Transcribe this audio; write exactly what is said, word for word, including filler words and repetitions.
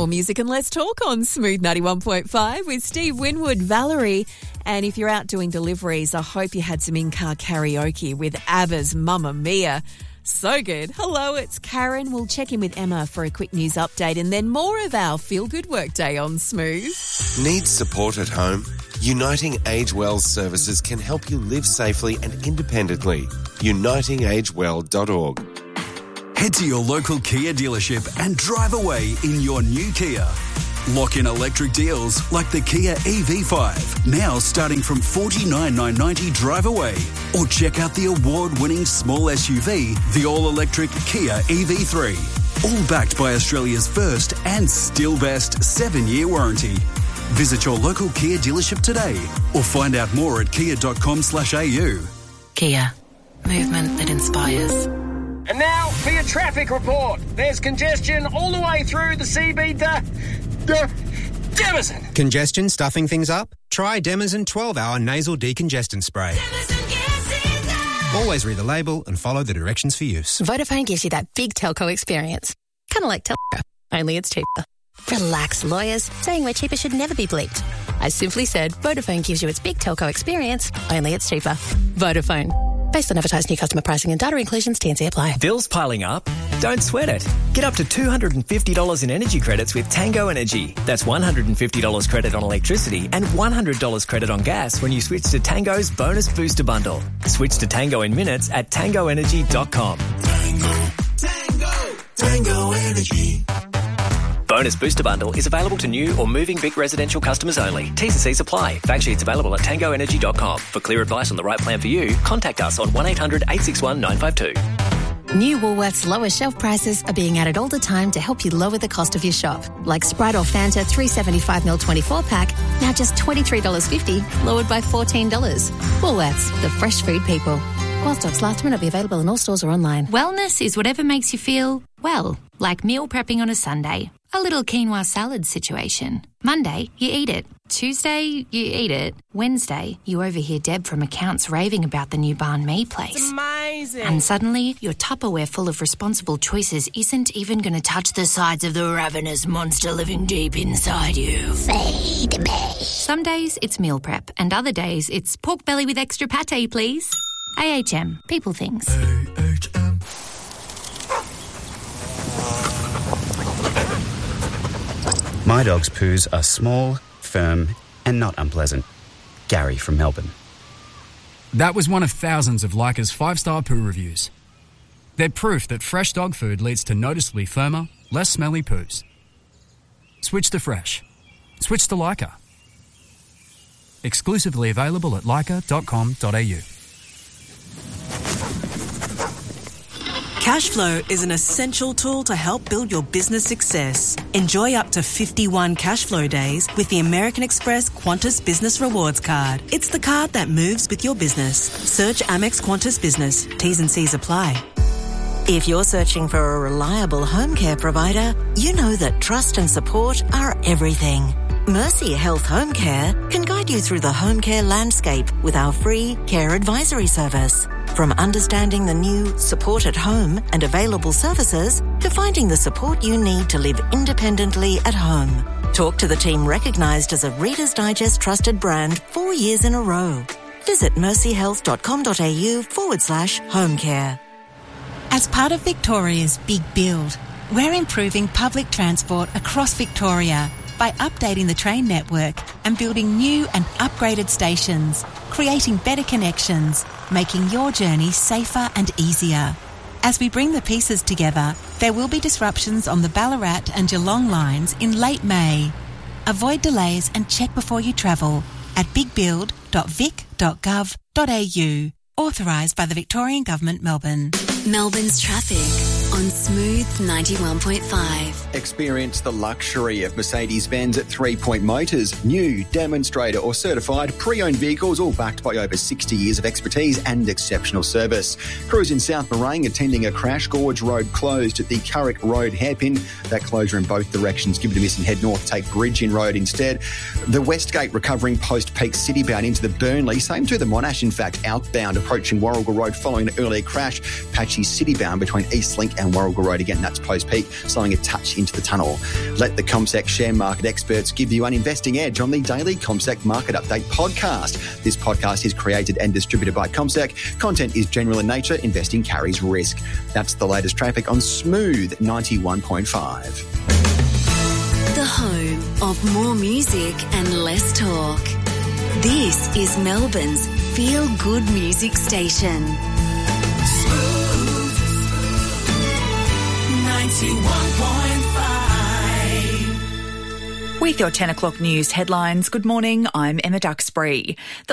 More music and less talk on Smooth ninety-one point five with Steve Winwood, Valerie. And if you're out doing deliveries, I hope you had some in-car karaoke with ABBA's Mamma Mia. So good. Hello, it's Karen. We'll check in with Emma for a quick news update and then more of our feel-good workday on Smooth. Need support at home? Uniting Age Well services can help you live safely and independently. uniting age well dot org. Head to your local Kia dealership and drive away in your new Kia. Lock in electric deals like the Kia E V five, now starting from forty-nine thousand nine hundred ninety dollars drive away. Or check out the award-winning small S U V, the all-electric Kia E V three. All backed by Australia's first and still best seven-year warranty. Visit your local Kia dealership today or find out more at kia dot com slash a u. Kia. Movement that inspires. And now for your traffic report. There's congestion all the way through the C B D. De- Demison. Congestion stuffing things up? Try Demison twelve hour nasal decongestant spray. Always read the label and follow the directions for use. Vodafone gives you that big telco experience. Kind of like telco, only it's cheaper. Relax, lawyers. Saying we're cheaper should never be bleeped. I simply said Vodafone gives you its big telco experience, only it's cheaper. Vodafone. Based on advertised new customer pricing and data inclusions, T and C apply. Bills piling up? Don't sweat it. Get up to two hundred fifty dollars in energy credits with Tango Energy. That's one hundred fifty dollars credit on electricity and one hundred dollars credit on gas when you switch to Tango's Bonus Booster Bundle. Switch to Tango in minutes at tango energy dot com. Tango, Tango, Tango Energy. Bonus Booster Bundle is available to new or moving big residential customers only. T's and C's apply. Fact sheets available at tango energy dot com. For clear advice on the right plan for you, contact us on one eight hundred eight six one nine five two. New Woolworths lower shelf prices are being added all the time to help you lower the cost of your shop. Like Sprite or Fanta three seventy-five milliliter twenty-four pack, now just twenty-three dollars fifty, lowered by fourteen dollars. Woolworths, the fresh food people. While stocks last, may not be available in all stores or online. Wellness is whatever makes you feel, well, like meal prepping on a Sunday. A little quinoa salad situation. Monday, you eat it. Tuesday, you eat it. Wednesday, you overhear Deb from accounts raving about the new banh mi place. It's amazing. And suddenly, your Tupperware full of responsible choices isn't even going to touch the sides of the ravenous monster living deep inside you. Feed me. Some days, it's meal prep, and other days, it's pork belly with extra pate, please. A H M. People things. A H M. My dog's poos are small, firm, and not unpleasant. Gary from Melbourne. That was one of thousands of Leica's five-star poo reviews. They're proof that fresh dog food leads to noticeably firmer, less smelly poos. Switch to fresh. Switch to Leica. Exclusively available at leica dot com dot a u. Cashflow is an essential tool to help build your business success. Enjoy up to fifty-one Cashflow days with the American Express Qantas Business Rewards Card. It's the card that moves with your business. Search Amex Qantas Business. T's and C's apply. If you're searching for a reliable home care provider, you know that trust and support are everything. Mercy Health Home Care can guide you through the home care landscape with our free care advisory service. From understanding the new support at home and available services to finding the support you need to live independently at home. Talk to the team recognised as a Reader's Digest trusted brand four years in a row. Visit mercyhealth.com.au forward slash home care. As part of Victoria's Big Build, we're improving public transport across Victoria by updating the train network and building new and upgraded stations, creating better connections, making your journey safer and easier. As we bring the pieces together, there will be disruptions on the Ballarat and Geelong lines in late May. Avoid delays and check before you travel at big build dot vic dot gov dot a u. Authorised by the Victorian Government, Melbourne. Melbourne's traffic on Smooth ninety-one point five. Experience the luxury of Mercedes-Benz at Three Point Motors. New, demonstrator or certified pre-owned vehicles, all backed by over sixty years of expertise and exceptional service. Crews in South Morang attending a crash. Gorge Road closed at the Currick Road hairpin. That closure in both directions. Give it a miss and head north. Take Bridge in Road instead. The Westgate recovering post-peak citybound into the Burnley. Same to the Monash, in fact, outbound approaching Warrigal Road following an earlier crash. Patchy citybound between Eastlink Peak and Warrigal Road again. That's post peak, slowing a touch into the tunnel. Let the CommSec share market experts give you an investing edge on the daily CommSec Market Update podcast. This podcast is created and distributed by CommSec. Content is general in nature. Investing carries risk. That's the latest traffic on Smooth ninety-one point five. The home of more music and less talk. This is Melbourne's Feel Good Music Station. Smooth ninety-one point five. With your ten o'clock news headlines, good morning, I'm Emma Duxbury. The